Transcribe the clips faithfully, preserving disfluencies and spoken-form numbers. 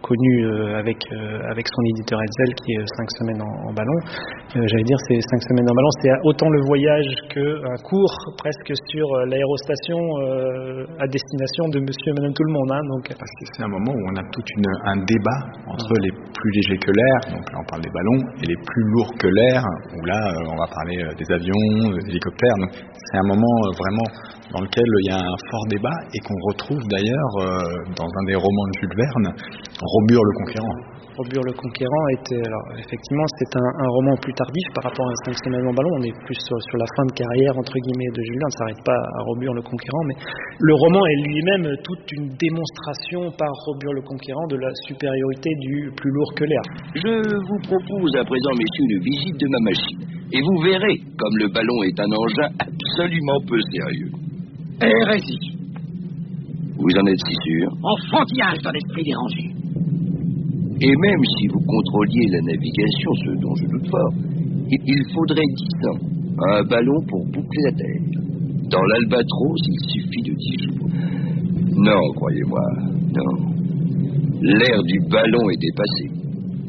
connu euh, avec, euh, avec son éditeur Hetzel, qui est cinq semaines en, en ballon. Euh, j'allais dire, c'est cinq semaines en ballon, c'est autant le voyage qu'un cours presque sur l'aérostation euh, à destination de monsieur et madame tout le monde. Hein, donc. Parce que c'est un moment où on a tout une, un débat entre les plus légers que l'air, donc là on parle des ballons, et les plus lourds que l'air, où là on va parler des avions, des hélicoptères. Donc c'est un moment vraiment dans lequel il y a un fort débat et qu'on retrouve d'ailleurs euh, dans un des romans de Jules Verne, Robur le Conquérant. Robur le Conquérant était, alors effectivement c'est un, un roman plus tardif par rapport à cinq semaines en ballon, on est plus sur, sur la fin de carrière entre guillemets de Jules Verne, ça s'arrête pas à Robur le Conquérant, mais le roman est lui-même toute une démonstration par Robur le Conquérant de la supériorité du plus lourd que l'air. Je vous propose à présent, messieurs, une visite de ma machine, et vous verrez comme le ballon est un engin absolument peu sérieux. Hérésie. Vous en êtes si sûr? Enfantillage dans l'esprit dérangé. Et même si vous contrôliez la navigation, ce dont je doute fort, il faudrait dix ans à un ballon pour boucler la Terre. Dans l'Albatros, il suffit de dix jours. Non, croyez-moi, non. L'ère du ballon est dépassée.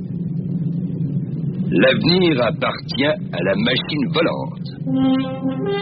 L'avenir appartient à la machine volante.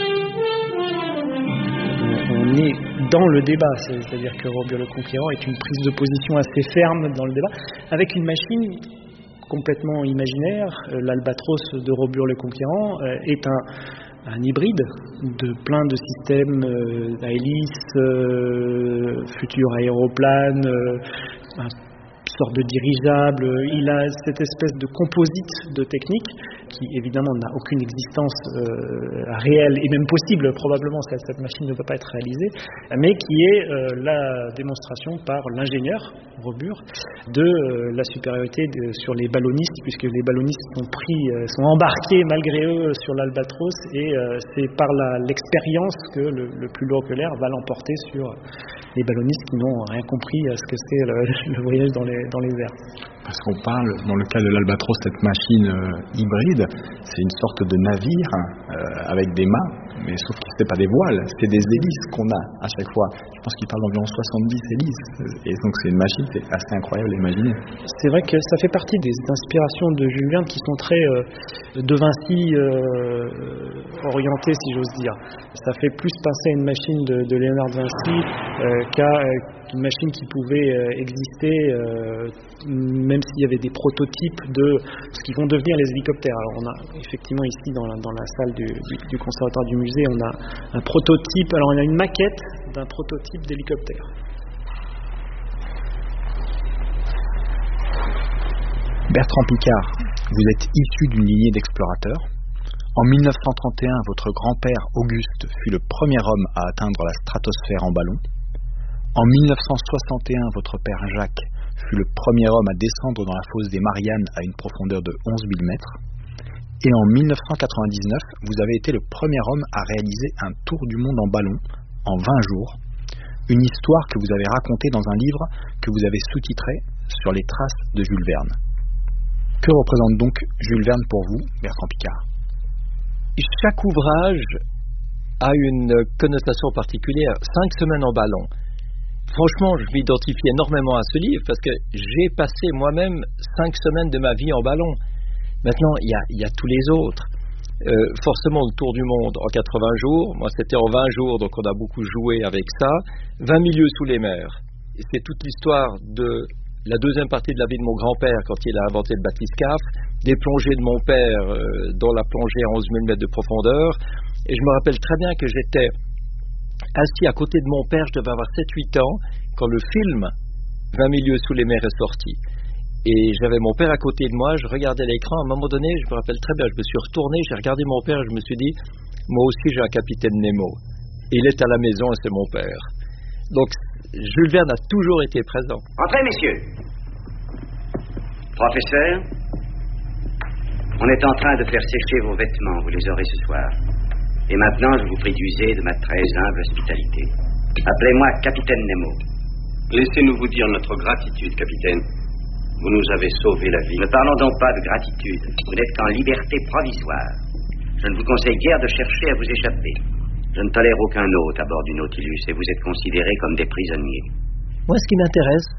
On est dans le débat, c'est-à-dire que Robur le Conquérant est une prise de position assez ferme dans le débat, avec une machine complètement imaginaire. L'Albatros de Robur le Conquérant est un, un hybride de plein de systèmes euh, à hélice, euh, futur aéroplane, euh, un sorte de dirigeable. Il a cette espèce de composite de technique qui évidemment n'a aucune existence euh, réelle et même possible probablement, cette, cette machine ne peut pas être réalisée, mais qui est euh, la démonstration par l'ingénieur Robur de euh, la supériorité de, sur les ballonistes, puisque les ballonistes sont pris, euh, sont embarqués malgré eux sur l'Albatros, et euh, c'est par la, l'expérience que le, le plus lourd que l'air va l'emporter sur les ballonistes qui n'ont rien compris à ce que c'est le, le voyage dans les, dans les airs. Parce qu'on parle, dans le cas de l'Albatros, cette machine euh, hybride, c'est une sorte de navire euh, avec des mâts, mais sauf que c'est pas des voiles, c'est des hélices qu'on a à chaque fois. Je pense qu'il parle d'environ soixante-dix hélices, et donc c'est une machine, c'est assez incroyable à imaginer. C'est vrai que ça fait partie des inspirations de Jules Verne qui sont très euh, de Vinci euh, orientées, si j'ose dire. Ça fait plus penser à une machine de, de Léonard de Vinci euh, qu'à euh, une machine qui pouvait euh, exister, euh, même s'il y avait des prototypes de ce qui vont devenir les hélicoptères. Alors on a effectivement ici dans la, dans la salle du, du, du conservatoire du musée, on a un prototype, alors on a une maquette d'un prototype d'hélicoptère. Bertrand Piccard, vous êtes issu d'une lignée d'explorateurs. En mille neuf cent trente et un, votre grand-père Auguste fut le premier homme à atteindre la stratosphère en ballon. En mille neuf cent soixante et un, votre père Jacques fut le premier homme à descendre dans la fosse des Mariannes à une profondeur de onze mille mètres. Et en mille neuf cent quatre-vingt-dix-neuf, vous avez été le premier homme à réaliser un tour du monde en ballon en vingt jours. Une histoire que vous avez racontée dans un livre que vous avez sous-titré Sur les traces de Jules Verne. Que représente donc Jules Verne pour vous, Bertrand Piccard? Chaque ouvrage a une connotation particulière. Cinq semaines en ballon. Franchement, je m'identifie énormément à ce livre parce que j'ai passé moi-même cinq semaines de ma vie en ballon. Maintenant, il y a, il y a tous les autres. Euh, forcément, le tour du monde en quatre-vingts jours. Moi, c'était en vingt jours, donc on a beaucoup joué avec ça. vingt milieux sous les mers. Et c'est toute l'histoire de la deuxième partie de la vie de mon grand-père quand il a inventé le bathyscaphe, des plongées de mon père euh, dans la plongée à onze mille mètres de profondeur. Et je me rappelle très bien que j'étais assis à côté de mon père, je devais avoir sept huit ans, quand le film vingt milieux sous les mers est sorti. Et j'avais mon père à côté de moi, je regardais l'écran, à un moment donné, je me rappelle très bien, je me suis retourné, j'ai regardé mon père et je me suis dit, moi aussi j'ai un capitaine Nemo. Il est à la maison et c'est mon père. Donc, Jules Verne a toujours été présent. Entrez, messieurs. Professeur, on est en train de faire sécher vos vêtements, vous les aurez ce soir. Et maintenant, je vous prie d'user de ma très humble hospitalité. Appelez-moi Capitaine Nemo. Laissez-nous vous dire notre gratitude, capitaine. Vous nous avez sauvé la vie. Ne parlons donc pas de gratitude. Vous n'êtes qu'en liberté provisoire. Je ne vous conseille guère de chercher à vous échapper. Je ne tolère aucun hôte à bord du Nautilus et vous êtes considérés comme des prisonniers. Moi, ce qui m'intéresse,